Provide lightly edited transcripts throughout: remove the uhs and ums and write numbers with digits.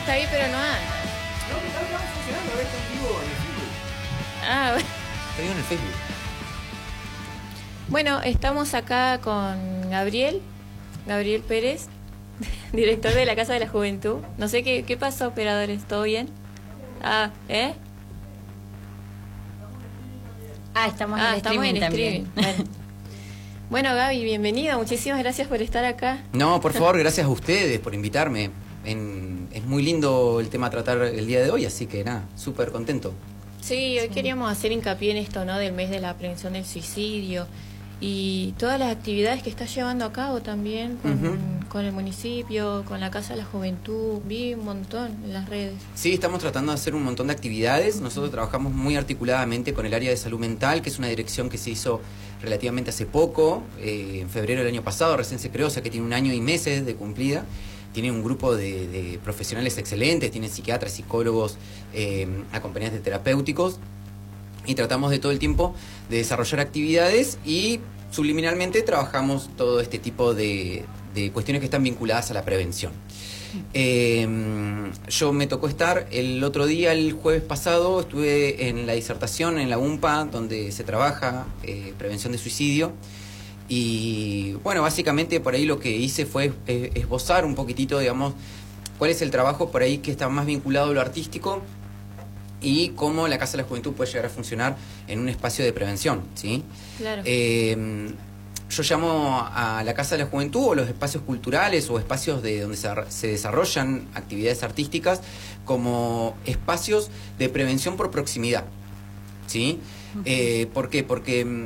está ahí, pero no hay. No, estamos funcionando, ahora está en vivo en el Facebook. Ah, Está vivo en el Facebook. bueno, estamos acá con Gabriel Pérez, director de la Casa de la Juventud. No sé qué pasó, operadores, ¿todo bien? Estamos en streaming. Bueno, Gaby, bienvenido. Muchísimas gracias por estar acá. No, por favor, gracias a ustedes por invitarme. Es muy lindo el tema a tratar el día de hoy, así que nada, súper contento. Sí, hoy queríamos hacer hincapié en esto, ¿no? Del mes de la prevención del suicidio y todas las actividades que está llevando a cabo también con el municipio, con la Casa de la Juventud. Vi un montón en las redes. Sí, estamos tratando de hacer un montón de actividades. Nosotros trabajamos muy articuladamente con el área de salud mental, que es una dirección que se hizo relativamente hace poco, en febrero del año pasado, recién se creó, o sea que tiene 1 año y meses de cumplida. Tiene un grupo de profesionales excelentes, tiene psiquiatras, psicólogos, acompañantes terapéuticos, y tratamos de todo el tiempo de desarrollar actividades y subliminalmente trabajamos todo este tipo de cuestiones que están vinculadas a la prevención. Yo me tocó estar el otro día, el jueves pasado, estuve en la disertación en la UMPA, donde se trabaja prevención de suicidio. Y bueno, básicamente por ahí lo que hice fue esbozar un poquitito, digamos, cuál es el trabajo por ahí que está más vinculado a lo artístico y cómo la Casa de la Juventud puede llegar a funcionar en un espacio de prevención, ¿sí? Claro. Yo llamo a la Casa de la Juventud o los espacios culturales o espacios donde se desarrollan actividades artísticas como espacios de prevención por proximidad, ¿sí? ¿Por qué? Porque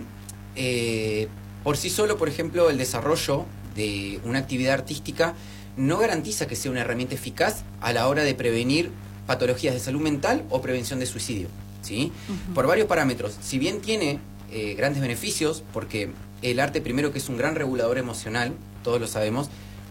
por sí solo, por ejemplo, el desarrollo de una actividad artística no garantiza que sea una herramienta eficaz a la hora de prevenir patologías de salud mental o prevención de suicidio, ¿sí? Por varios parámetros. Si bien tiene grandes beneficios, porque el arte, primero, que es un gran regulador emocional, todos lo sabemos,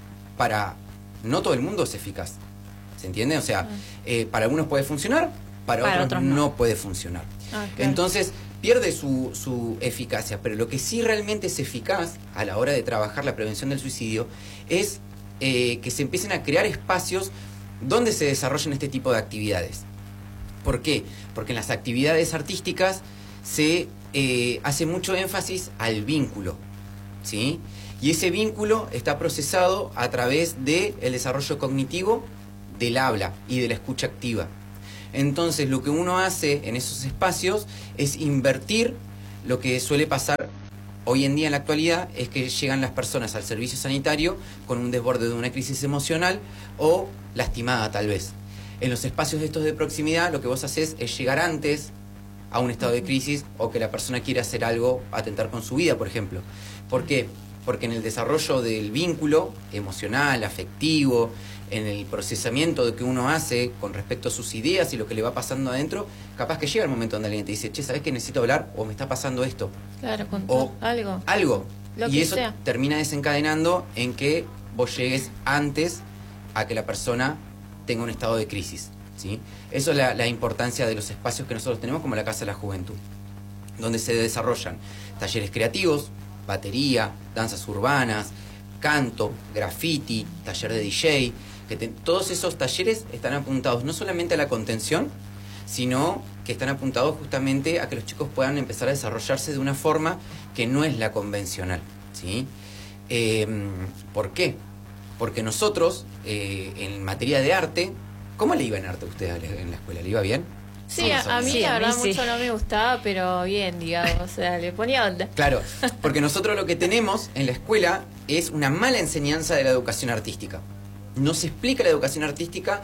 no todo el mundo es eficaz, ¿se entiende? O sea, para algunos puede funcionar, para otros no puede funcionar. Claro. Entonces pierde su eficacia, pero lo que sí realmente es eficaz a la hora de trabajar la prevención del suicidio es que se empiecen a crear espacios donde se desarrollen este tipo de actividades. ¿Por qué? Porque en las actividades artísticas se hace mucho énfasis al vínculo, ¿sí? Y ese vínculo está procesado a través del desarrollo cognitivo del habla y de la escucha activa. Entonces, lo que uno hace en esos espacios es invertir. Lo que suele pasar hoy en día en la actualidad es que llegan las personas al servicio sanitario con un desborde de una crisis emocional o lastimada tal vez. En los espacios estos de proximidad lo que vos haces es llegar antes a un estado de crisis o que la persona quiera hacer algo, atentar con su vida, por ejemplo. ¿Por qué? Porque en el desarrollo del vínculo emocional, afectivo, en el procesamiento de que uno hace con respecto a sus ideas y lo que le va pasando adentro, capaz que llega el momento donde alguien te dice, che, ¿sabés que necesito hablar? O me está pasando esto. Claro, o algo. Lo y que eso sea. termina desencadenando en que vos llegues antes a que la persona tenga un estado de crisis, ¿sí? Eso es la importancia de los espacios que nosotros tenemos como la Casa de la Juventud, donde se desarrollan talleres creativos, batería, danzas urbanas, canto, graffiti, taller de DJ, todos esos talleres están apuntados no solamente a la contención, sino que están apuntados justamente a que los chicos puedan empezar a desarrollarse de una forma que no es la convencional, ¿sí? ¿Por qué? Porque nosotros, en materia de arte, ¿cómo le iba en arte a usted en la escuela? ¿Le iba bien? Sí, a mí la verdad mucho no me gustaba, pero bien, digamos, o sea, le ponía onda. Claro, porque nosotros lo que tenemos en la escuela es una mala enseñanza de la educación artística. No se explica la educación artística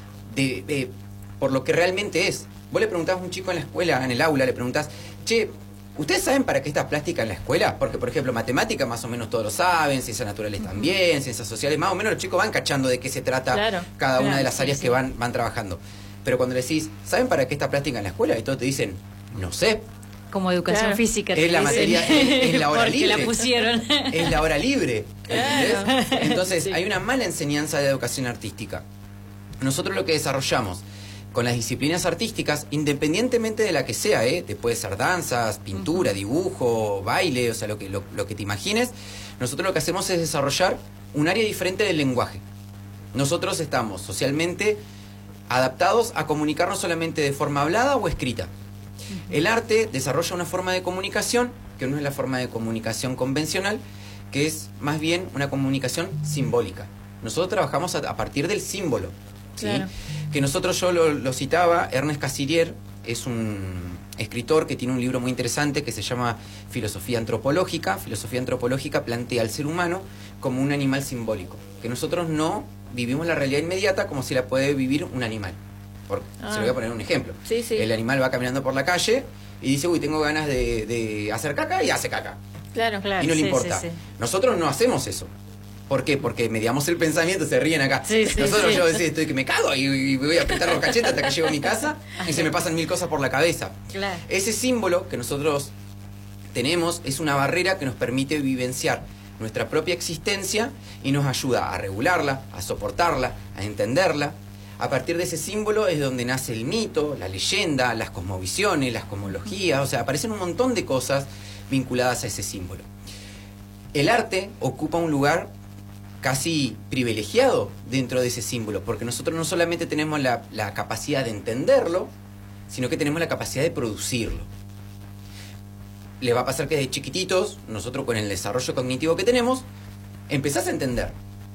por lo que realmente es. Vos le preguntás a un chico en la escuela, en el aula, le preguntás, che, ¿ustedes saben para qué está plástica en la escuela? Porque, por ejemplo, matemática más o menos todos lo saben, ciencias naturales también, ciencias sociales, más o menos los chicos van cachando de qué se trata cada una de las áreas que van trabajando. Pero cuando le decís, ¿saben para qué está plástica en la escuela? Y todos te dicen, no sé. Como educación física. Es la materia, es la hora libre. Porque la pusieron. Es la hora libre. ¿Entendés? Entonces, Sí. hay una mala enseñanza de educación artística. Nosotros lo que desarrollamos con las disciplinas artísticas, independientemente de la que sea, puede ser danzas, pintura, dibujo, baile, o sea, lo que te imagines, nosotros lo que hacemos es desarrollar un área diferente del lenguaje. Nosotros estamos socialmente adaptados a comunicar no solamente de forma hablada o escrita. El arte desarrolla una forma de comunicación que no es la forma de comunicación convencional, que es más bien una comunicación simbólica. Nosotros trabajamos a partir del símbolo, ¿sí? Claro. Que nosotros, yo lo citaba, Ernest Cassirer es un escritor que tiene un libro muy interesante que se llama Filosofía Antropológica. Filosofía Antropológica plantea al ser humano como un animal simbólico, que nosotros no vivimos la realidad inmediata como si la puede vivir un animal. Se lo voy a poner un ejemplo. Sí, sí. El animal va caminando por la calle y dice, uy, tengo ganas de hacer caca, y hace caca. Claro, claro. Y no le importa. Sí. Nosotros no hacemos eso. ¿Por qué? Porque mediamos el pensamiento, se ríen acá. Sí, Nosotros yo estoy que me cago y voy a apretar los cachetes hasta que llego a mi casa y se me pasan 1000 cosas por la cabeza. Claro. Ese símbolo que nosotros tenemos es una barrera que nos permite vivenciar nuestra propia existencia y nos ayuda a regularla, a soportarla, a entenderla. A partir de ese símbolo es donde nace el mito, la leyenda, las cosmovisiones, las cosmologías, o sea, aparecen un montón de cosas vinculadas a ese símbolo. El arte ocupa un lugar casi privilegiado dentro de ese símbolo, porque nosotros no solamente tenemos la capacidad de entenderlo, sino que tenemos la capacidad de producirlo. Le va a pasar que desde chiquititos, nosotros con el desarrollo cognitivo que tenemos, empezás a entender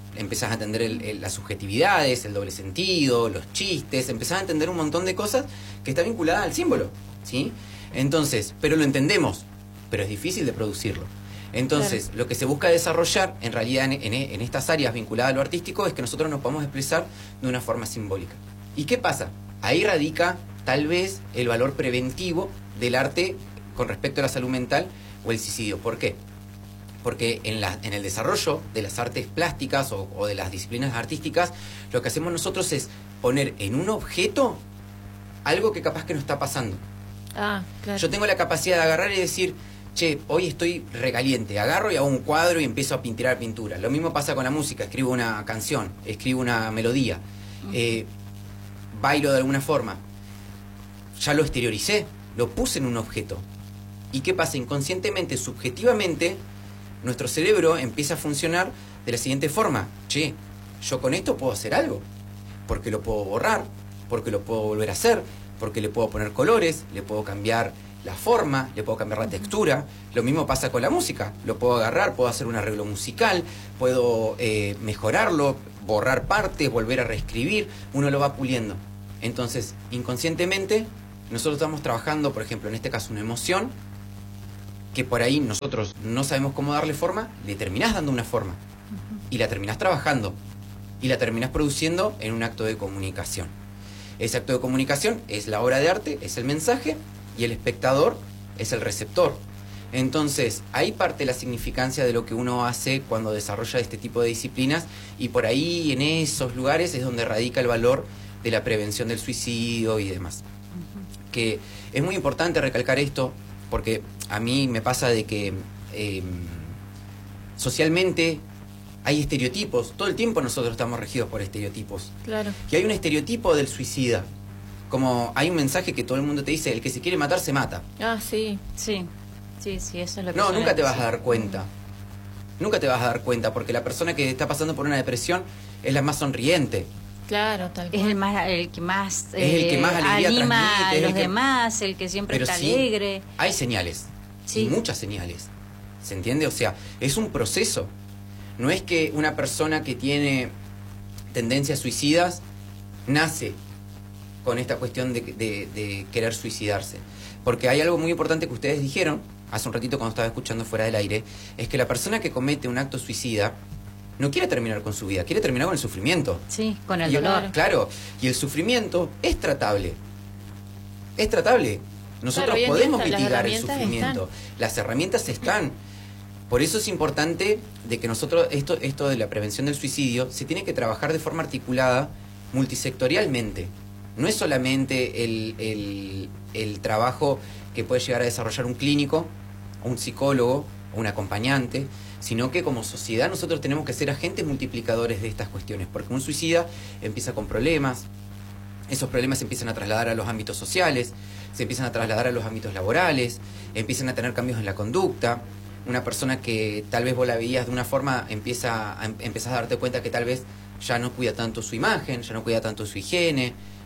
las subjetividades, el doble sentido, los chistes, empezás a entender un montón de cosas que están vinculadas al símbolo, ¿sí? Entonces, pero lo entendemos, pero es difícil de producirlo. Entonces, claro, lo que se busca desarrollar, en realidad, en estas áreas vinculadas a lo artístico, es que nosotros nos podamos expresar de una forma simbólica. ¿Y qué pasa? Ahí radica, tal vez, el valor preventivo del arte con respecto a la salud mental o el suicidio. ¿Por qué? Porque en el desarrollo de las artes plásticas o de las disciplinas artísticas, lo que hacemos nosotros es poner en un objeto algo que capaz que no está pasando. Ah, claro. Yo tengo la capacidad de agarrar y decir, che, hoy estoy recaliente, agarro y hago un cuadro y empiezo a tirar pintura. Lo mismo pasa con la música, escribo una canción, escribo una melodía, bailo de alguna forma. Ya lo exterioricé, lo puse en un objeto. ¿Y qué pasa? Inconscientemente, subjetivamente, nuestro cerebro empieza a funcionar de la siguiente forma. Che, yo con esto puedo hacer algo, porque lo puedo borrar, porque lo puedo volver a hacer, porque le puedo poner colores, le puedo cambiar la forma, le puedo cambiar la textura. Lo mismo pasa con la música. Lo puedo agarrar, puedo hacer un arreglo musical, puedo mejorarlo, borrar partes, volver a reescribir. Uno lo va puliendo. Entonces, inconscientemente, nosotros estamos trabajando, por ejemplo, en este caso, una emoción que por ahí nosotros no sabemos cómo darle forma, le terminás dando una forma. Y la terminás trabajando. Y la terminás produciendo en un acto de comunicación. Ese acto de comunicación es la obra de arte, es el mensaje, y el espectador es el receptor. Entonces, ahí parte la significancia de lo que uno hace cuando desarrolla este tipo de disciplinas, y por ahí, en esos lugares, es donde radica el valor de la prevención del suicidio y demás. Que es muy importante recalcar esto, porque a mí me pasa de que socialmente hay estereotipos. Todo el tiempo nosotros estamos regidos por estereotipos. Claro. Y hay un estereotipo del suicida. Como hay un mensaje que todo el mundo te dice, el que se quiere matar se mata. Ah, sí. Sí, eso es lo que... No, nunca te vas a dar cuenta. Nunca te vas a dar cuenta, porque la persona que está pasando por una depresión es la más sonriente. Claro, tal cual. Es el que más es el que más alegría anima transmite, a los demás, el que siempre está alegre. Hay señales, sí, y muchas señales. ¿Se entiende? O sea, es un proceso. No es que una persona que tiene tendencias suicidas nace con esta cuestión de querer suicidarse. Porque hay algo muy importante que ustedes dijeron hace un ratito cuando estaba escuchando fuera del aire, es que la persona que comete un acto suicida no quiere terminar con su vida, quiere terminar con el sufrimiento. Sí, con el dolor. Claro, y el sufrimiento es tratable. Es tratable. Nosotros podemos mitigar el sufrimiento. Las herramientas están. Por eso es importante de que nosotros, esto de la prevención del suicidio, se tiene que trabajar de forma articulada, multisectorialmente. No es solamente el trabajo que puede llegar a desarrollar un clínico, un psicólogo, o un acompañante, sino que como sociedad nosotros tenemos que ser agentes multiplicadores de estas cuestiones, porque un suicida empieza con problemas, esos problemas se empiezan a trasladar a los ámbitos sociales, se empiezan a trasladar a los ámbitos laborales, empiezan a tener cambios en la conducta. Una persona que tal vez vos la veías de una forma, empezás a darte cuenta que tal vez ya no cuida tanto su imagen, ya no cuida tanto su higiene,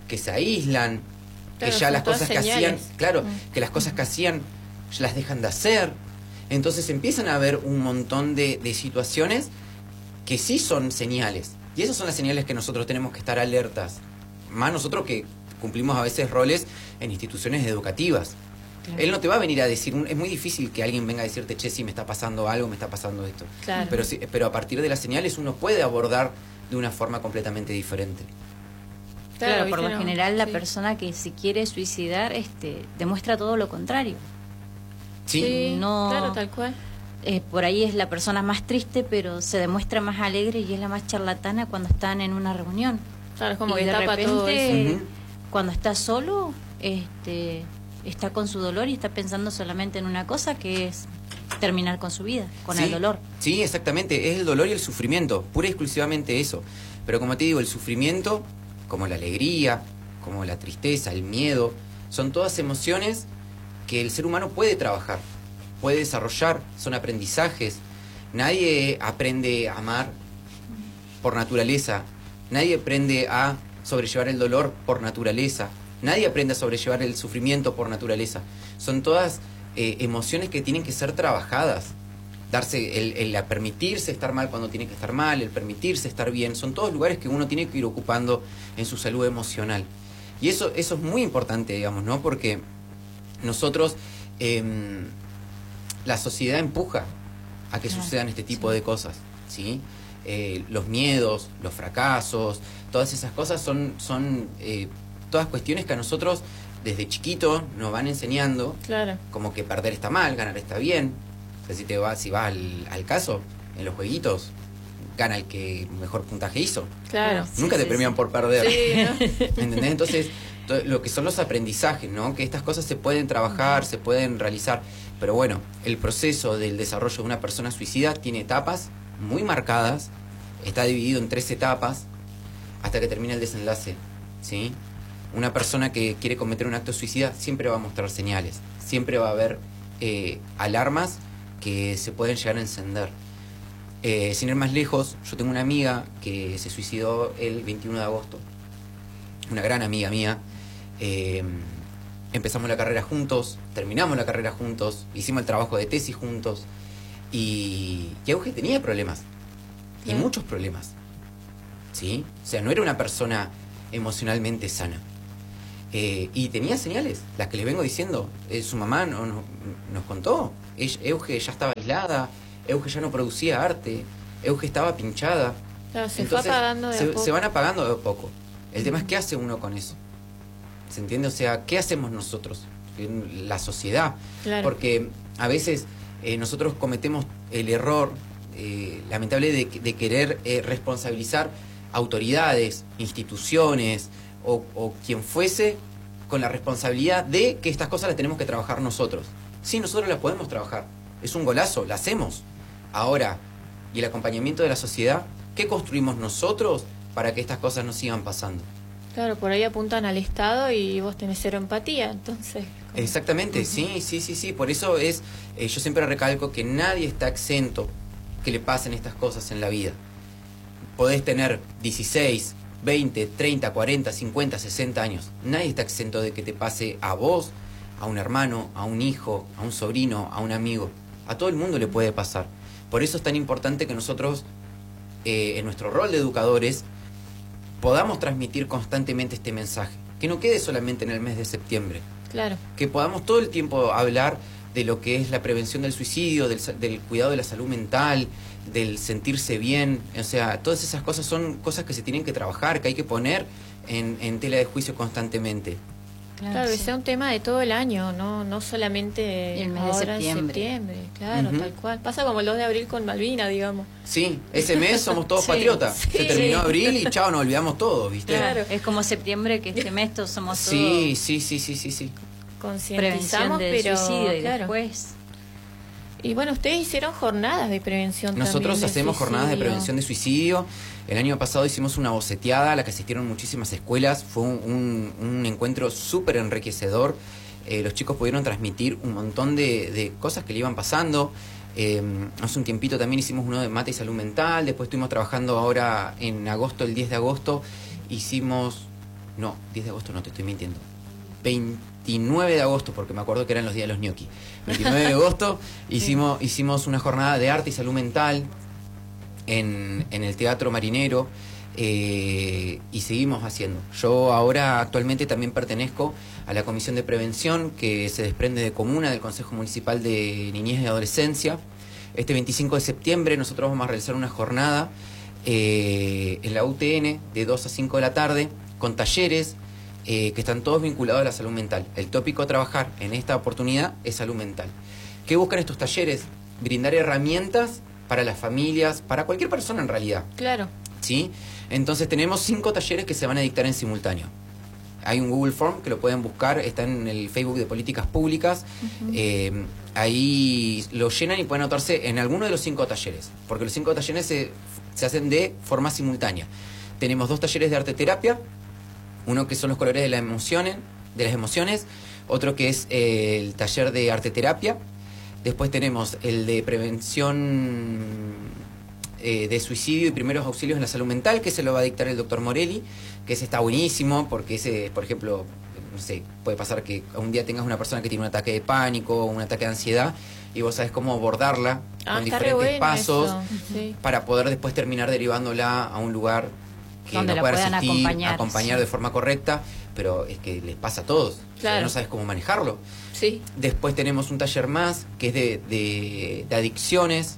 que se aíslan, Claro, que ya son las todas cosas que señales. hacían, claro, que las cosas que hacían las dejan de hacer. Entonces empiezan a haber un montón de situaciones que sí son señales. Y esas son las señales que nosotros tenemos que estar alertas. Más nosotros que cumplimos a veces roles en instituciones educativas. Claro. Él no te va a venir a decir, es muy difícil que alguien venga a decirte, che, sí, me está pasando algo, me está pasando esto. Claro. Pero a partir de las señales uno puede abordar de una forma completamente diferente. Claro, por ¿viste? lo No, general la sí. persona que se quiere suicidar demuestra todo lo contrario. Sí, Sí, No- claro, tal cual. Por ahí es la persona más triste, pero se demuestra más alegre y es la más charlatana cuando están en una reunión. Claro, es como Y que de tapa todo eso. repente, Ujú. cuando está solo, está con su dolor y está pensando solamente en una cosa, que es terminar con su vida, con Sí, el dolor. Sí, exactamente, es el dolor y el sufrimiento, pura y exclusivamente eso. Pero como te digo, el sufrimiento, como la alegría, como la tristeza, el miedo, son todas emociones que el ser humano puede trabajar, puede desarrollar, son aprendizajes. Nadie aprende a amar por naturaleza, nadie aprende a sobrellevar el dolor por naturaleza, nadie aprende a sobrellevar el sufrimiento por naturaleza. Son todas emociones que tienen que ser trabajadas. Darse el permitirse estar mal cuando tiene que estar mal, el permitirse estar bien, son todos lugares que uno tiene que ir ocupando en su salud emocional. Y eso es muy importante, digamos, ¿no? Porque nosotros, la sociedad empuja a que Claro, sucedan este tipo sí. de cosas, ¿sí? Los miedos, los fracasos, todas esas cosas son todas cuestiones que a nosotros desde chiquitos nos van enseñando, Claro. como que perder está mal, ganar está bien. O sea, si vas al caso, en los jueguitos, gana el que mejor puntaje hizo. Claro. Sí, Nunca te sí, premian sí. por perder. Sí, ¿no? ¿Entendés? Entonces, lo que son los aprendizajes, ¿no? Que estas cosas se pueden trabajar, se pueden realizar. Pero bueno, el proceso del desarrollo de una persona suicida tiene etapas muy marcadas. Está dividido en 3 etapas hasta que termina el desenlace, ¿sí? Una persona que quiere cometer un acto suicida siempre va a mostrar señales. Siempre va a haber alarmas que se pueden llegar a encender. Sin ir más lejos, yo tengo una amiga que se suicidó el 21 de agosto. Una gran amiga mía. Empezamos la carrera juntos, terminamos la carrera juntos, hicimos el trabajo de tesis juntos. Y Euge tenía problemas. Y Claro. muchos problemas. ¿Sí? O sea, no era una persona emocionalmente sana. Y tenía señales, las que les vengo diciendo. Su mamá nos contó. Euge ya estaba aislada, Euge ya no producía arte, Euge estaba pinchada. Claro, se Entonces, fue apagando de a poco. se van apagando de a poco. El tema es qué hace uno con eso. ¿Se entiende? O sea, ¿qué hacemos nosotros? La sociedad. Claro. Porque a veces nosotros cometemos el error lamentable de querer responsabilizar autoridades, instituciones o quien fuese con la responsabilidad de que estas cosas las tenemos que trabajar nosotros. Sí, nosotros las podemos trabajar. Es un golazo, la hacemos. Ahora, y el acompañamiento de la sociedad, ¿qué construimos nosotros para que estas cosas no sigan pasando? Claro, por ahí apuntan al Estado y vos tenés cero empatía, entonces... como- Exactamente, sí. Por eso yo siempre recalco que nadie está exento que le pasen estas cosas en la vida. Podés tener 16, 20, 30, 40, 50, 60 años. Nadie está exento de que te pase a vos, a un hermano, a un hijo, a un sobrino, a un amigo. A todo el mundo le puede pasar. Por eso es tan importante que nosotros, en nuestro rol de educadores, podamos transmitir constantemente este mensaje. Que no quede solamente en el mes de septiembre. Claro. Que podamos todo el tiempo hablar de lo que es la prevención del suicidio, del cuidado de la salud mental, del sentirse bien. O sea, todas esas cosas son cosas que se tienen que trabajar, que hay que poner en tela de juicio constantemente. Claro, que sí. sea un tema de todo el año, no solamente El mes de ahora en septiembre. septiembre. Claro, Ujú. tal cual. Pasa como el 2 de abril con Malvina, digamos. Sí, ese mes somos todos Sí, patriotas. sí. Se terminó abril y chao, nos olvidamos todos, ¿viste? Claro. Es como septiembre, que este mes todos somos todos Sí. Concientizamos, prevención del pero suicidio y claro. después... Y bueno, ustedes hicieron jornadas de prevención Nosotros también del hacemos jornadas de suicidio. prevención de suicidio. El año pasado hicimos una boceteada a la que asistieron muchísimas escuelas. Fue un encuentro súper enriquecedor. Los chicos pudieron transmitir un montón de cosas que le iban pasando. Hace un tiempito también hicimos uno de mate y salud mental. Después estuvimos trabajando ahora en agosto, el 10 de agosto. Hicimos No, 10 de agosto no, te estoy mintiendo. 29 de agosto, porque me acuerdo que eran los días de los gnocchi. 29 de agosto hicimos una jornada de arte y salud mental en el Teatro Marinero, y seguimos haciendo. Yo ahora actualmente también pertenezco a la Comisión de Prevención, que se desprende de Comuna, del Consejo Municipal de Niñez y Adolescencia. Este 25 de septiembre nosotros vamos a realizar una jornada en la UTN de 2 a 5 de la tarde, con talleres que están todos vinculados a la salud mental. El tópico a trabajar en esta oportunidad es salud mental. ¿Qué buscan estos talleres? Brindar herramientas para las familias, para cualquier persona en realidad. Claro. ¿Sí? Entonces tenemos 5 talleres que se van a dictar en simultáneo. Hay un Google Form que lo pueden buscar, está en el Facebook de Políticas Públicas. Ahí lo llenan y pueden anotarse en alguno de los 5 talleres, porque los 5 talleres se hacen de forma simultánea. Tenemos 2 talleres de arte terapia, uno que son los colores de las emociones, otro que es el taller de arte terapia. Después tenemos el de prevención de suicidio y primeros auxilios en la salud mental, que se lo va a dictar el doctor Morelli, que ese está buenísimo, porque ese, por ejemplo, no sé, puede pasar que un día tengas una persona que tiene un ataque de pánico, un ataque de ansiedad, y vos sabés cómo abordarla con diferentes pasos para poder después terminar derivándola a un lugar que donde no la pueda puedan acompañar de forma correcta, pero es que les pasa a todos. Claro. No sabes cómo manejarlo. Sí. Después tenemos un taller más que es de adicciones,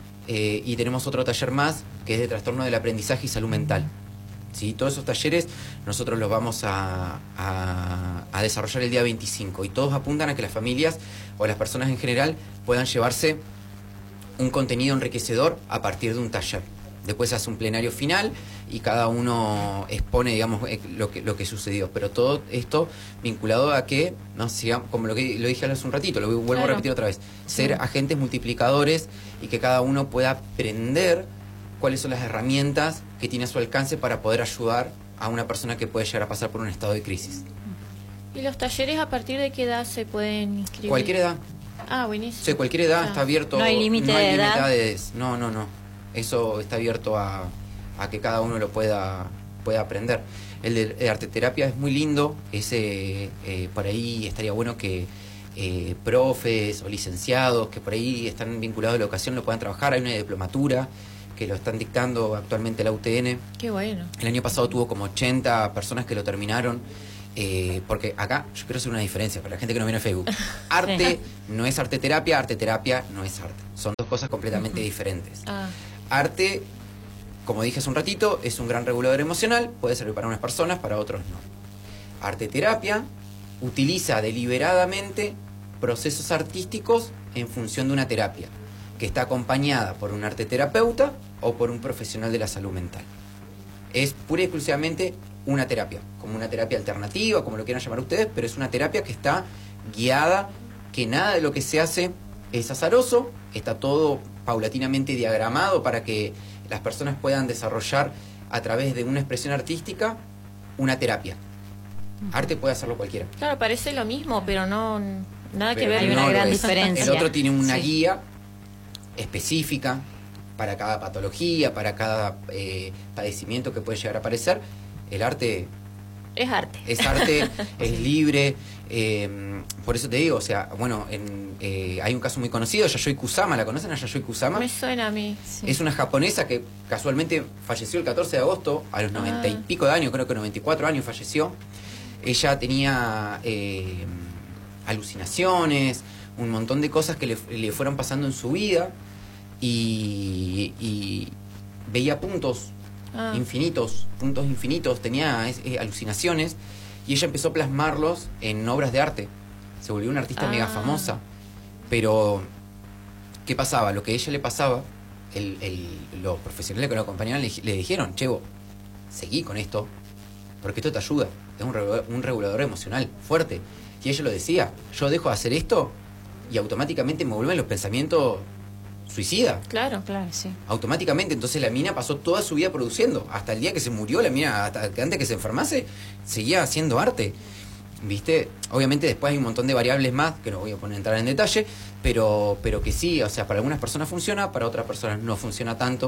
y tenemos otro taller más que es de trastorno del aprendizaje y salud mental. ¿Sí? Todos esos talleres nosotros los vamos a desarrollar el día 25, y todos apuntan a que las familias o las personas en general puedan llevarse un contenido enriquecedor a partir de un taller. Después se hace un plenario final y cada uno expone, digamos, lo que sucedió. Pero todo esto vinculado a que, no sé, como lo que lo dije hace un ratito, lo vuelvo a repetir otra vez, ser agentes multiplicadores y que cada uno pueda aprender cuáles son las herramientas que tiene a su alcance para poder ayudar a una persona que puede llegar a pasar por un estado de crisis. ¿Y los talleres a partir de qué edad se pueden inscribir? Cualquier edad. Ah, buenísimo. O sea, cualquier edad está abierto. No hay límite de edad. Edades. No. Eso está abierto a que cada uno lo pueda aprender. El de arte terapia es muy lindo. Ese por ahí estaría bueno que profes o licenciados que por ahí están vinculados a la educación lo puedan trabajar. Hay una diplomatura que lo están dictando actualmente la UTN. Qué bueno. El año pasado tuvo como 80 personas que lo terminaron. Porque acá yo quiero hacer una diferencia para la gente que no viene a Facebook. Arte no es arte terapia no es arte. Son dos cosas completamente diferentes. Arte, como dije hace un ratito, es un gran regulador emocional, puede servir para unas personas, para otros no. Arte terapia utiliza deliberadamente procesos artísticos en función de una terapia, que está acompañada por un arte terapeuta o por un profesional de la salud mental. Es pura y exclusivamente una terapia, como una terapia alternativa, como lo quieran llamar ustedes, pero es una terapia que está guiada, que nada de lo que se hace es azaroso, está todo paulatinamente diagramado para que las personas puedan desarrollar a través de una expresión artística una terapia. Arte puede hacerlo cualquiera. Claro, parece lo mismo, pero no nada que ver. Hay una gran diferencia. El otro tiene una guía específica para cada patología, para cada padecimiento que puede llegar a aparecer. El arte es arte. Es arte, es libre. Por eso te digo, o sea, bueno, hay un caso muy conocido, Yayoi Kusama. ¿La conocen a Yayoi Kusama? Me suena a mí. Sí. Es una japonesa que casualmente falleció el 14 de agosto, a los 90 y pico de años, creo que 94 años falleció. Ella tenía alucinaciones, un montón de cosas que le fueron pasando en su vida, y veía puntos infinitos, tenía alucinaciones, y ella empezó a plasmarlos en obras de arte. Se volvió una artista mega famosa. Pero, ¿qué pasaba? Lo que a ella le pasaba, los profesionales que lo acompañaban le dijeron: Chevo, seguí con esto, porque esto te ayuda. Es un regulador emocional fuerte. Y ella lo decía: yo dejo de hacer esto y automáticamente me vuelven los pensamientos suicida. Claro, sí. Automáticamente. Entonces la mina pasó toda su vida produciendo. Hasta el día que se murió, la mina, hasta que antes que se enfermase, seguía haciendo arte. ¿Viste? Obviamente después hay un montón de variables más, que no voy a entrar en detalle, pero que sí, o sea, para algunas personas funciona, para otras personas no funciona tanto.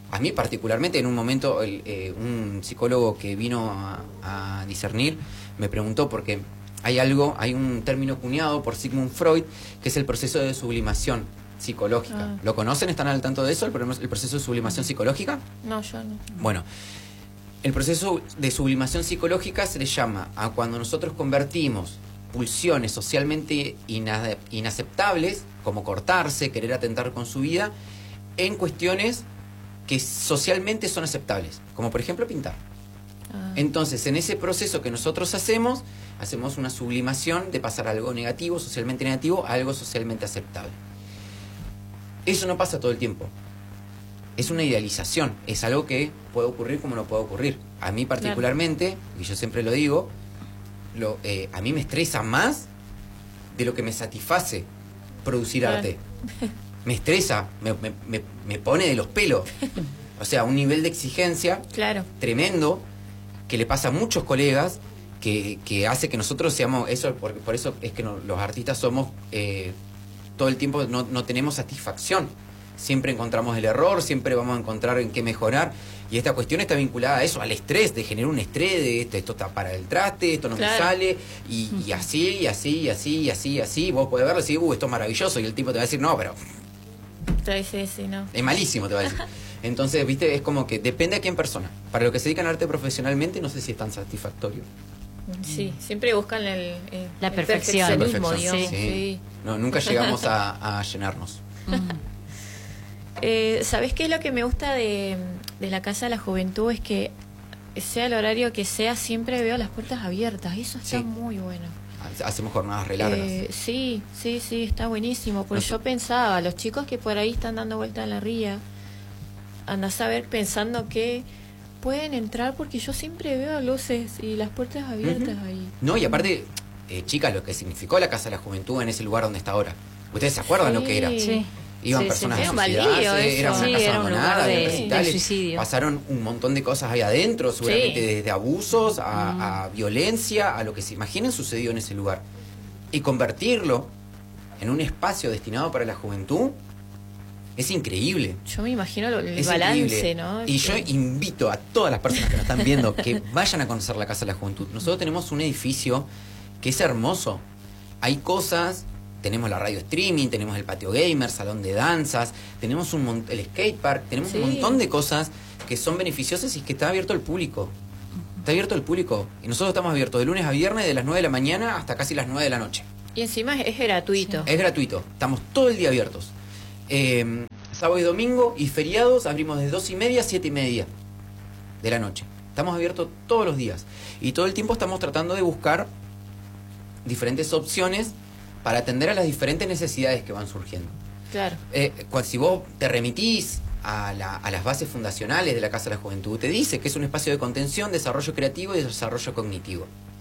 A mí particularmente, en un momento, un psicólogo que vino a discernir me preguntó, porque hay un término cuñado por Sigmund Freud, que es el proceso de sublimación psicológica. ¿Lo conocen? ¿Están al tanto de eso? ¿El proceso de sublimación psicológica? No, yo no. Bueno, el proceso de sublimación psicológica se le llama a cuando nosotros convertimos pulsiones socialmente inaceptables, como cortarse, querer atentar con su vida, en cuestiones que socialmente son aceptables, como por ejemplo pintar. Entonces, en ese proceso que nosotros hacemos una sublimación de pasar algo negativo, socialmente negativo, a algo socialmente aceptable. Eso no pasa todo el tiempo. Es una idealización, es algo que puede ocurrir como no puede ocurrir. A mí particularmente, y yo siempre lo digo, a mí me estresa más de lo que me satisface producir arte. Me estresa, me pone de los pelos. O sea, un nivel de exigencia tremendo que le pasa a muchos colegas que hace que nosotros seamos eso. Por eso es que los artistas somos todo el tiempo no tenemos satisfacción. Siempre encontramos el error, siempre vamos a encontrar en qué mejorar. Y esta cuestión está vinculada a eso, al estrés, de generar un estrés de esto está para el traste, esto no me sale, y así. Vos podés verlo y decir, esto es maravilloso, y el tipo te va a decir, no, pero ¿no? Es malísimo, te va a decir. Entonces, viste, es como que depende a quién persona. Para los que se dedican al arte profesionalmente, no sé si es tan satisfactorio. Sí, siempre buscan la perfección. La perfección, sí. No, nunca llegamos a llenarnos. ¿Sabés qué es lo que me gusta de la Casa de la Juventud? Es que sea el horario que sea, siempre veo las puertas abiertas. Eso está muy bueno. Hacemos jornadas re largas. Sí, está buenísimo. Porque yo pensaba, los chicos que por ahí están dando vuelta en la ría, andás a ver pensando que pueden entrar, porque yo siempre veo luces y las puertas abiertas ahí. No, y aparte, chicas, lo que significó la Casa de la Juventud en ese lugar donde está ahora. ¿Ustedes se acuerdan lo que era? Sí. Iban personas a suicidarse, era una casa abandonada, de suicidio. Pasaron un montón de cosas ahí adentro, seguramente desde abusos a violencia, a lo que se imaginen sucedió en ese lugar. Y convertirlo en un espacio destinado para la juventud es increíble. Yo me imagino el balance, increíble. ¿No? Y yo invito a todas las personas que nos están viendo que vayan a conocer la Casa de la Juventud. Nosotros tenemos un edificio que es hermoso. Hay cosas... Tenemos la radio streaming, tenemos el patio gamer, salón de danzas, tenemos el skatepark, tenemos un montón de cosas que son beneficiosas y que está abierto al público. Está abierto al público. Y nosotros estamos abiertos de lunes a viernes, de las 9 de la mañana hasta casi las 9 de la noche. Y encima es gratuito. Es gratuito. Estamos todo el día abiertos. Sábado y domingo y feriados abrimos de 2:30 a 7:30 de la noche. Estamos abiertos todos los días. Y todo el tiempo estamos tratando de buscar diferentes opciones para atender a las diferentes necesidades que van surgiendo. Claro. Si vos te remitís a las bases fundacionales de la Casa de la Juventud, te dice que es un espacio de contención, desarrollo creativo y desarrollo cognitivo.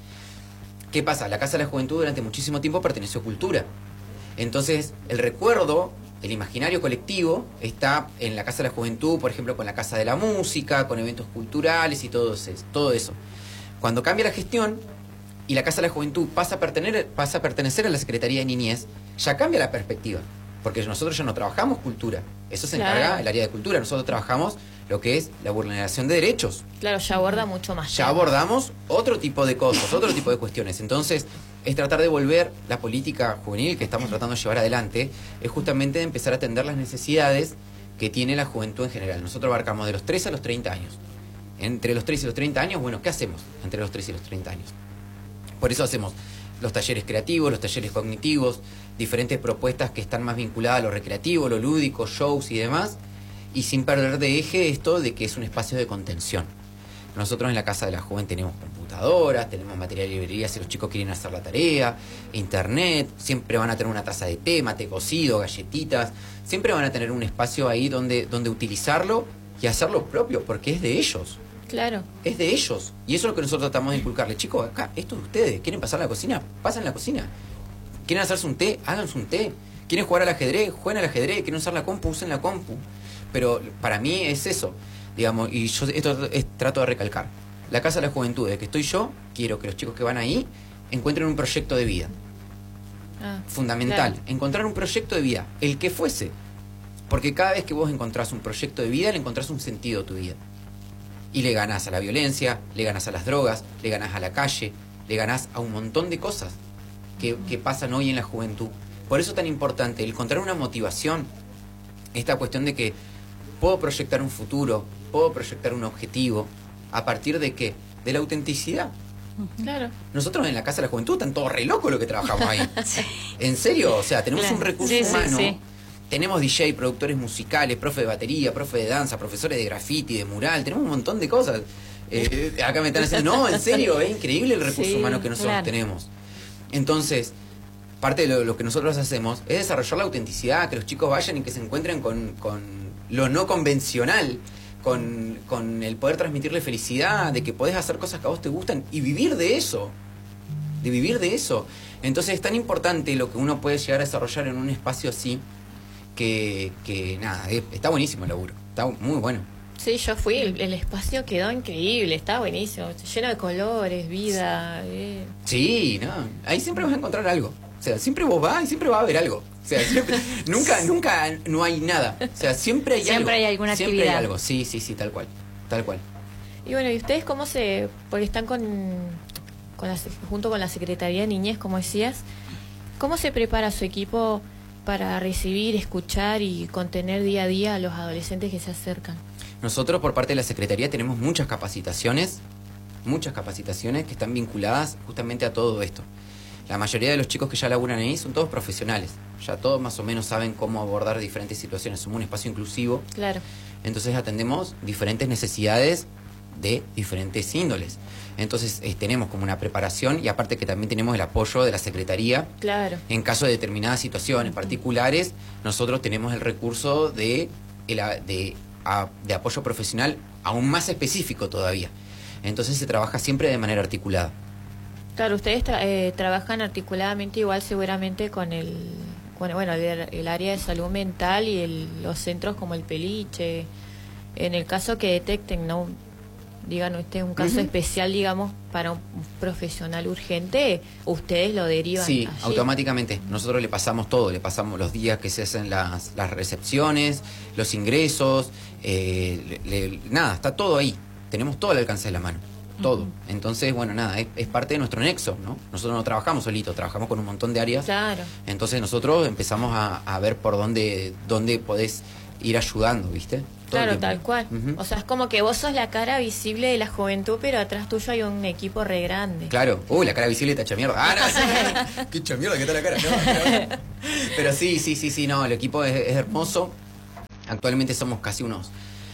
¿Qué pasa? La Casa de la Juventud durante muchísimo tiempo perteneció a Cultura. Entonces, el recuerdo, el imaginario colectivo, está en la Casa de la Juventud, por ejemplo, con la Casa de la Música, con eventos culturales y todo eso. Cuando cambia la gestión y la Casa de la Juventud pasa a pertenecer a la Secretaría de Niñez, ya cambia la perspectiva, porque nosotros ya no trabajamos cultura, eso se encarga el área de cultura, nosotros trabajamos lo que es la vulneración de derechos. Claro, ya aborda mucho más. Ya abordamos otro tipo de cosas, otro tipo de cuestiones. Entonces, es tratar de volver la política juvenil que estamos tratando de llevar adelante, es justamente de empezar a atender las necesidades que tiene la juventud en general. Nosotros abarcamos de los 13 a los 30 años. Entre los 13 y los 30 años, bueno, ¿qué hacemos entre los 13 y los 30 años? Por eso hacemos los talleres creativos, los talleres cognitivos, diferentes propuestas que están más vinculadas a lo recreativo, lo lúdico, shows y demás, y sin perder de eje esto de que es un espacio de contención. Nosotros en la Casa de la Joven tenemos computadoras, tenemos material de librería si los chicos quieren hacer la tarea, internet, siempre van a tener una taza de té, mate cocido, galletitas, siempre van a tener un espacio ahí donde utilizarlo y hacerlo propio, porque es de ellos. Claro. Es de ellos. Y eso es lo que nosotros tratamos de inculcarles. Chicos, acá, esto es de ustedes. ¿Quieren pasar a la cocina? Pasen a la cocina. ¿Quieren hacerse un té? Háganse un té. ¿Quieren jugar al ajedrez? Jueguen al ajedrez. ¿Quieren usar la compu? Usen la compu. Pero para mí es eso, digamos, y yo trato de recalcar. La Casa de la Juventud, de que estoy yo, quiero que los chicos que van ahí encuentren un proyecto de vida. Fundamental. Claro. Encontrar un proyecto de vida, el que fuese. Porque cada vez que vos encontrás un proyecto de vida, le encontrás un sentido a tu vida. Y le ganás a la violencia, le ganás a las drogas, le ganás a la calle, le ganás a un montón de cosas que pasan hoy en la juventud. Por eso es tan importante el encontrar una motivación, esta cuestión de que puedo proyectar un futuro, puedo proyectar un objetivo, ¿a partir de qué? De la autenticidad. Claro. Nosotros en la Casa de la Juventud están todos re locos lo que trabajamos ahí. Sí. ¿En serio? O sea, tenemos un recurso humano. Sí. Tenemos DJ, productores musicales, profe de batería, profe de danza, profesores de graffiti, de mural. Tenemos un montón de cosas. Acá me están diciendo, no, en serio, es increíble el recurso humano que nosotros tenemos. Entonces, parte de lo que nosotros hacemos es desarrollar la autenticidad, que los chicos vayan y que se encuentren con lo no convencional, con el poder transmitirle felicidad, de que podés hacer cosas que a vos te gustan y vivir de eso. De vivir de eso. Entonces es tan importante lo que uno puede llegar a desarrollar en un espacio así, que nada, está buenísimo el laburo, está muy bueno. Sí, yo fui, el espacio quedó increíble, está buenísimo, lleno de colores, vida. Sí, no, ahí siempre vas a encontrar algo. O sea, siempre vos vas y siempre va a haber algo. O sea, siempre, nunca no hay nada. O sea, siempre hay algo. Siempre hay alguna siempre actividad. Hay algo, sí, tal cual. Y bueno, ¿y ustedes cómo porque están junto con la Secretaría de Niñez, como decías, cómo se prepara su equipo para recibir, escuchar y contener día a día a los adolescentes que se acercan? Nosotros por parte de la Secretaría tenemos muchas capacitaciones que están vinculadas justamente a todo esto. La mayoría de los chicos que ya laburan ahí son todos profesionales, ya todos más o menos saben cómo abordar diferentes situaciones, somos un espacio inclusivo. Claro. Entonces atendemos diferentes necesidades de diferentes índoles. Entonces tenemos como una preparación y aparte que también tenemos el apoyo de la Secretaría. Claro. En caso de determinadas situaciones particulares, nosotros tenemos el recurso de apoyo profesional aún más específico todavía. Entonces se trabaja siempre de manera articulada. Claro, ustedes trabajan articuladamente igual seguramente con el área de salud mental y los centros como el Peliche. En el caso que detecten, ¿no? Digan ustedes un caso especial, digamos, para un profesional urgente, ustedes lo derivan. Sí, allí. Automáticamente. Nosotros le pasamos todo, le pasamos los días que se hacen las recepciones, los ingresos, nada, está todo ahí. Tenemos todo al alcance de la mano, todo. Entonces, bueno, nada, es parte de nuestro nexo, ¿no? Nosotros no trabajamos solitos, trabajamos con un montón de áreas. Claro. Entonces nosotros empezamos a ver por dónde podés ir ayudando, ¿viste? Claro, tal cual. O sea, es como que vos sos la cara visible de la juventud, pero atrás tuyo hay un equipo re grande. Claro. La cara visible está hecha mierda. No, qué hecha mierda que está la cara. No. Pero sí, no, el equipo es hermoso. Actualmente somos casi unos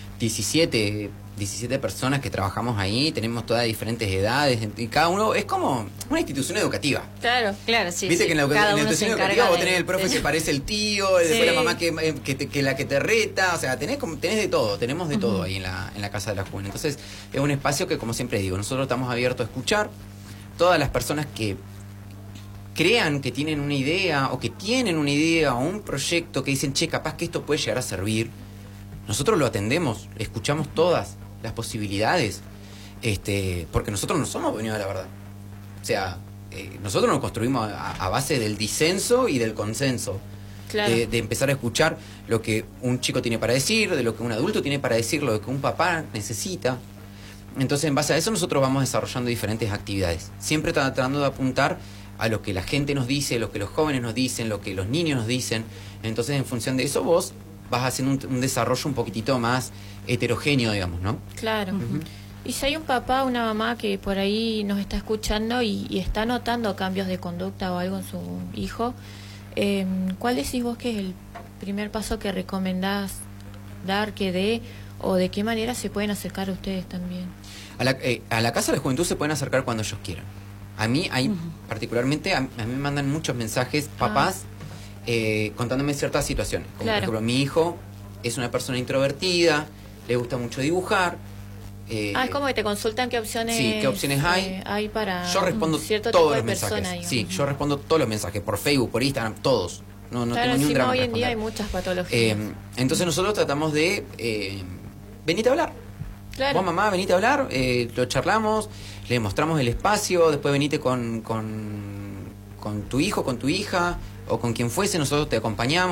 17 personas que trabajamos ahí, tenemos todas diferentes edades y cada uno es como una institución educativa. Claro, sí. Viste que en la institución educativa vos tenés el profe que sí. parece el tío, después la mamá que la que te reta, o sea, tenés de todo, tenemos de todo ahí en la Casa de la Juventud. Entonces es un espacio que, como siempre digo, nosotros estamos abiertos a escuchar todas las personas que crean que tienen una idea o un proyecto que dicen, che, capaz que esto puede llegar a servir. Nosotros lo atendemos, escuchamos todas las posibilidades, porque nosotros no somos dueños de la verdad. O sea, nosotros nos construimos a base del disenso y del consenso. Claro. De empezar a escuchar lo que un chico tiene para decir, de lo que un adulto tiene para decir, lo que un papá necesita. Entonces, en base a eso nosotros vamos desarrollando diferentes actividades, siempre tratando de apuntar a lo que la gente nos dice, lo que los jóvenes nos dicen, lo que los niños nos dicen. Entonces, en función de eso, vos vas haciendo un desarrollo un poquitito más heterogéneo, digamos, ¿no? Claro. Y si hay un papá o una mamá que por ahí nos está escuchando y está notando cambios de conducta o algo en su hijo, ¿cuál decís vos que es el primer paso que recomendás dar, que dé, o de qué manera se pueden acercar a ustedes también? A la Casa de la Juventud se pueden acercar cuando ellos quieran. A mí, particularmente, a mí me mandan muchos mensajes, papás, contándome ciertas situaciones. Como por ejemplo, mi hijo es una persona introvertida, le gusta mucho dibujar. Es como que te consultan qué opciones, qué opciones hay para yo respondo cierto todos tipo los de mensajes. persona, Sí, yo respondo todos los mensajes, por Facebook, por Instagram, todos. No claro, tengo ni un drama hoy en en día hay responder. muchas patologías. Entonces nosotros tratamos de venite a hablar. Claro. Vos, mamá, venite a hablar, lo charlamos, le mostramos el espacio, después venite con tu hijo, con tu hija, o con quien fuese, nosotros te acompañamos.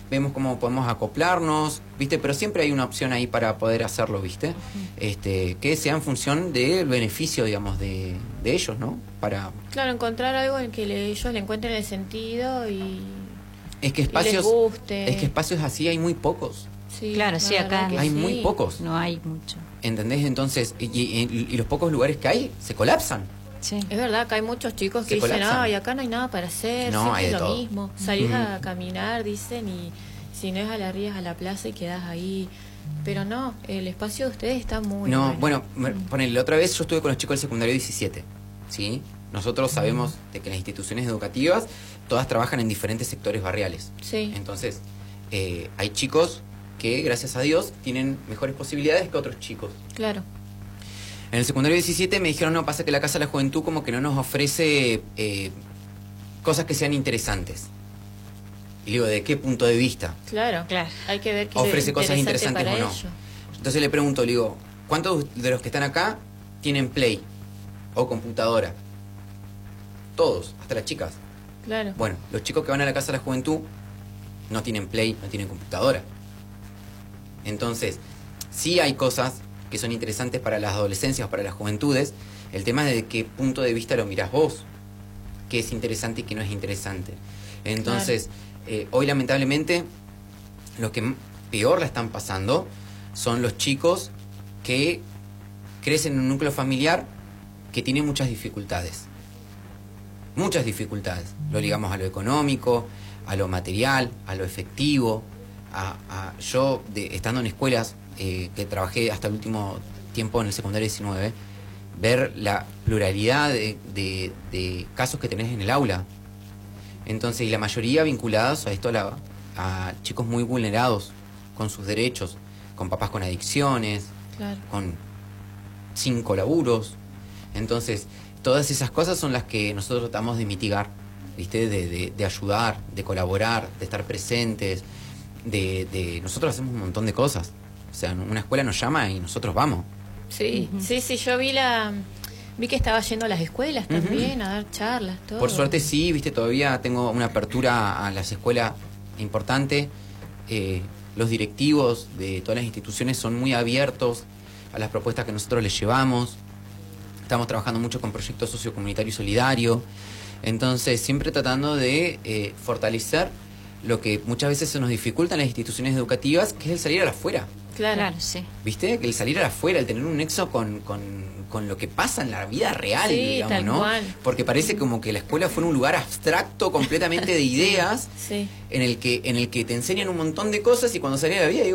vemos cómo podemos acoplarnos, ¿viste? Pero siempre hay una opción ahí para poder hacerlo, ¿viste? Que sea en función del beneficio, digamos, de ellos, ¿no? Claro, encontrar algo en que ellos le encuentren el sentido y es que y les guste. Es que espacios así hay muy pocos. Sí, Claro, sí, acá hay muy pocos. No hay mucho. ¿Entendés? Entonces, y los pocos lugares que hay se colapsan. Sí. Es verdad que hay muchos chicos que Se dicen, colapsan. ay, acá no hay nada para hacer, No, siempre hay de es lo todo. mismo. Salís a caminar, dicen, y si no es a la ría, es a la plaza y quedás ahí. Pero no, el espacio de ustedes está muy Bueno, ponele, la otra vez yo estuve con los chicos del secundario 17, ¿sí? Nosotros sabemos de que las instituciones educativas todas trabajan en diferentes sectores barriales. Sí. Entonces, hay chicos que, gracias a Dios, tienen mejores posibilidades que otros chicos. Claro. En el secundario 17 me dijeron, no, pasa que la Casa de la Juventud como que no nos ofrece cosas que sean interesantes. Y digo, ¿de qué punto de vista? Claro, Claro. hay que ver qué Ofrece es cosas interesantes para o no. ellos. Entonces le pregunto, le digo, ¿cuántos de los que están acá tienen Play o computadora? Todos, hasta las chicas. Claro. Bueno, los chicos que van a la Casa de la Juventud no tienen Play, no tienen computadora. Entonces, sí hay cosas que son interesantes para las adolescencias o para las juventudes. El tema es de qué punto de vista lo mirás vos, qué es interesante y qué no es interesante. Entonces, hoy lamentablemente, los que peor la están pasando son los chicos que crecen en un núcleo familiar que tiene muchas dificultades. Muchas dificultades. Lo ligamos a lo económico, a lo material, a lo efectivo. Yo, estando en escuelas que trabajé hasta el último tiempo en el secundario 19, ver la pluralidad de casos que tenés en el aula. Entonces, y la mayoría vinculados a esto, a chicos muy vulnerados con sus derechos, con papás con adicciones, Claro. con 5 laburos. Entonces, todas esas cosas son las que nosotros tratamos de mitigar, ¿viste? De ayudar, de colaborar, de estar presentes. Nosotros hacemos un montón de cosas. O sea, una escuela nos llama y nosotros vamos. Sí, sí, yo vi que estaba yendo a las escuelas también, a dar charlas, todo. Por suerte sí, ¿viste? Todavía tengo una apertura a las escuelas importante. Los directivos de todas las instituciones son muy abiertos a las propuestas que nosotros les llevamos. Estamos trabajando mucho con proyectos sociocomunitario y solidario. Entonces, siempre tratando de fortalecer lo que muchas veces se nos dificulta en las instituciones educativas, que es el salir a la afuera. Claro, sí. ¿Viste? Que el salir a la afuera, el tener un nexo con lo que pasa en la vida real, Sí, digamos, tal ¿no? cual. Porque parece como que la escuela fuera un lugar abstracto completamente de ideas, sí. en el que te enseñan un montón de cosas y cuando salís a la vida